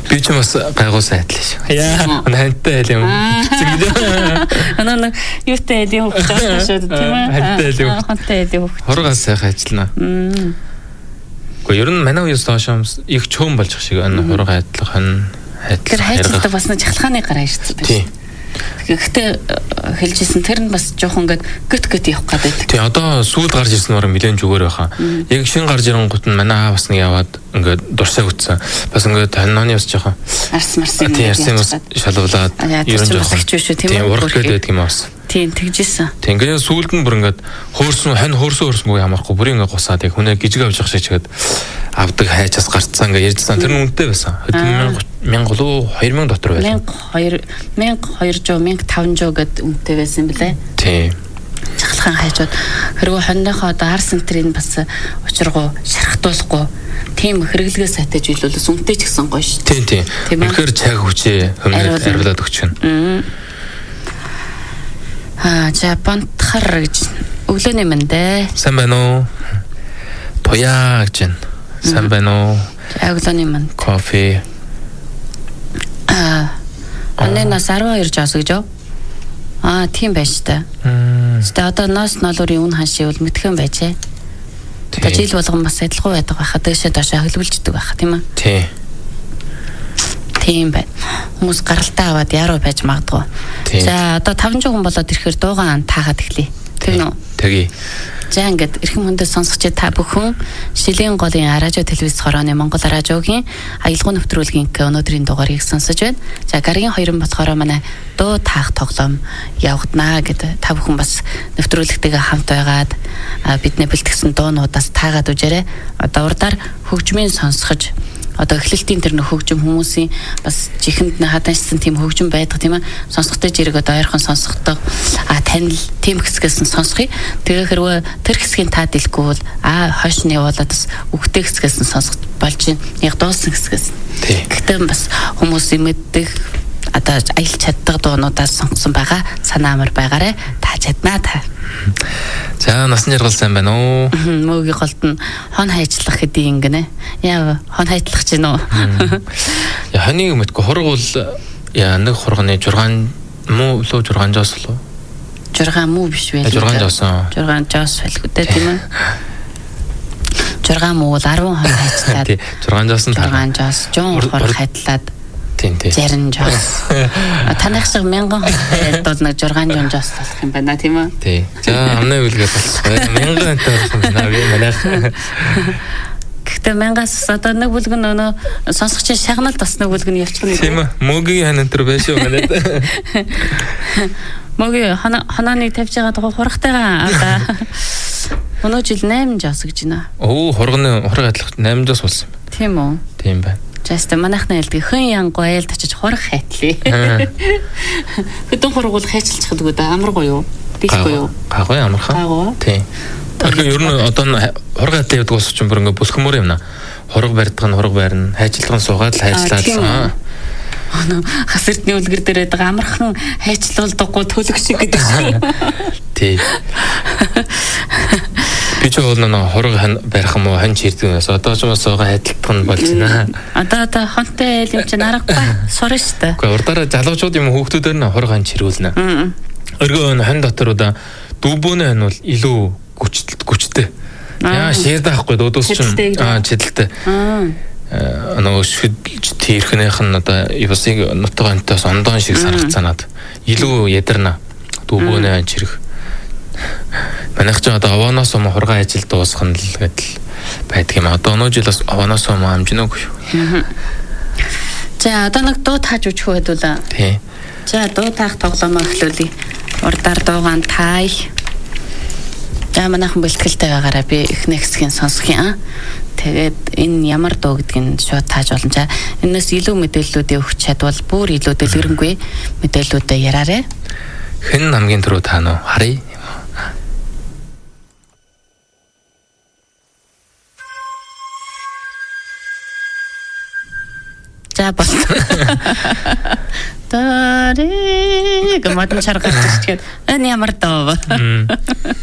Би ч бас гайгүй сайтлаа шүү. Яа, хантай айл юм. Анаа юутай айл юм хөөж шүү тийм ээ. Хантай айл юм. Хантай айл юм. Хоргоос сайхан ажиллана. Гэхдээ ер нь манай үеэс доошоос их чөөн болж шиг энэ хорго айдлах нь тэр хайцтай бас нэг жахалгааны гараа ирсэн байна. Тийм. Гэхдээ хэлжсэн тэр нь бас жоохон ингээд гүт явах гэдэг. Тий, одоо сүүлд гарч ирсэн нь нэлээд зүгээр байхаа. Яг шинэ гарч ирэнгүүт нь манай аав бас нэг яваад ингээд дурсаа үтсэн. Бас ингээд ханьны бас жоохон арс марсан юм. Тий, арсын бас шалуулаад ер нь жоохон тийм үү? Урах гэдэг юм аас. Тийм, тэгжсэн. Тий, ингээд сүүлд нь бүр ингээд хөөрсөн ямархгүй бүр ингээд гусаад яг хүнээ гжиг авч явах шиг чигээд авдаг хайчаас гарцсан ингээд ярьжсан. Тэр нь үнэтэй байсан. 1000 лөө 2000 дотор байсан. 1200 гэдэг үнэтэй байсан юм блэ? Тий. Жахалхан хайчууд хэрвээ хоньныхоо одоо арс энтрийн бас учиргуу шархтуулахгүй тийм хэрэглэгээ сайтай зүйлээс үнэтэй ч гэсэн гоё шүү. Тийм. Тэгэхээр цаг хүчээ хариулаад өгч байна. За бантхар гэж өглөөний мэндэ. Сайн байна уу? Тояа гэж байна. Сайн байна уу? Өглөөний мэнд. Кофе. Аннаас 12 жаас гэж юу? Тийм байж та. Тэ одоо ноос ноолорын үн ханшиг бол мэдхэн байжээ. Тэ жил болгон бас адилхан байдаг байхад дэшээ доошоо хөглөвлждөг байх тийм ээ. Тийм байна. Хүмүүс гаралтай аваад яруу байж магадгүй. За одоо 500 хүн болоод ирэхээр дуугаан таагаад эхлэе. Тэг нөө. Тэгье. За ингээд эрхэм хүндээ сонсогч та бүхэн Шилийн голын радио телевиз хорооны Монгол радиогийн аялал нэвтрүүлгийн өнөөдрийн дугаарыг сонсож байна. За гарагийн 2 болохоор манай дуу таах тоглоом явагдана гэдэг та бүхэн бас нэвтрүүлэгтэйгээ хамт байгаад бидний бэлтгэсэн дуунуудаас таагаад үжээрэй. Одоо урдаар хөгжмийн сонсгож одоо эхлэлтийн тэр хөгжим хүмүүсийн бас чихэнд хадашсан тийм хөгжим байдаг тийм ээ. Сонсохтой жирэг одоо ойрхон сонсохтой танил тийм хэсгээс нь сонсхий. Тэгээ хэрвээ тэр хэсгийн таад илгүй бол хойш нь явуулаад бас үгтэй хэсгээс нь сонсох болж байна. Яг дууссан хэсгээс. Гэхдээ бас хүмүүсийн мэддэг одоо аялж чаддаг дуунуудаас сонгосон байгаа санаа амар байгаарэ та чаднаа та. За насан жаргал сайн байна уу? Мөөгийн голд нь хон хайчлах гэдэг юм гинэ. Яа хон хайчлах ч гинөө. Я ханыг мэдгүй хоргол я нэг хоргоны 6 муу лөө 6 жоос лөө. 6 муу биш вэ? 6 жоос. 6 жоос хэлгүүтэй тийм ээ. 6 муу 10 хон хайчлаад. Тий 6 жоос нь 6 жоос 100 хор хайтлаад. Тийм. 60 жоос. Танах шиг 1000 бол нэг 600 жоос болох юм байна тийм үү? Тий. За амнаа үлгээ болчихсон. 1000 болох юм байна би манайх. Гэхдээ 1000-аас одоо нэг бүлгэн нөө сонсогчийн шагналд бас нэг бүлгэн явчих нь. Тийм үү? Мөгийн хан энэ байж шүү манайд. Мөгийн ханааны тавьж байгаа тухай хурахтайгаа одоо өнөө жил 8 жоос гэж байна. Хоргоны хураг адлах 8 жоос болсон юм. Тийм үү? Тийм байна. Жаста манайхны айлд хэн янгу айлд очиж хурах хайтлаа. Хэдэн хургуул хайчилчих гэдэг амаргүй юу? Дихгүй юу? Гаггүй амархан. Тийм. Тэгэхээр ер нь одоо хураг хайтлаа гэдэг ус чинь бүр ингээ бүсгмөр юм наа. Хураг барьдаг нь хураг байрна, хайчилган суугаад л хайчлаад. Хасэртний үлгэр дээр байдаг амархан хайчлуулдаггүй төлөг шиг гэдэг шиг. Тийм. Би ч бол нэг хураг барих юм уу хан чирдгээс одоо ч бас хайдалтах нь болж байна. Одоо хонтой айл юм чинь аргагүй сурна шүү дээ. Гэхдээ урдаараа залуучууд юм хүүхдүүдээр нь хураг хан чирүүлнэ. Өргөө хан дотор удаа дүүбөөний хан бол илүү гүчтэй. Яа шир даахгүй дуудус чинь чидэлтэй. Нөгөө шүдж тэрхнийх нь одоо юусыг нутгаа онтоос ондоон шиг санагцаанаад илүү ядарна дүүбөөний хан чирэх. Манайх ч одоо авааноос юм хурган ажил дуусгах нь л гэдэл байдаг юм. Одоо өнөө жил бас авааноос юм амжинаагүй шүү. За одоо нэг дуу тааж өчх байдуулаа. Тий. За дуу таах тоглоомоо эхлүүлье. Урдаар дуугаан таая. За манайхан бэлтгэлтэй байгаараа би эхний хэсгийг сонсох юм. Тэгээд энэ ямар дуу гэдгийг шууд тааж болно. За энэс илүү мэдээллүүдээ өгч чадвал бүр илүү дэлгэрэнгүй мэдээллүүдээ яраарэ. Хэн хамгийн түрүү таана уу? Харъя. За бас. Тари гэмэд чаргаж чигээд энэ ямар доо.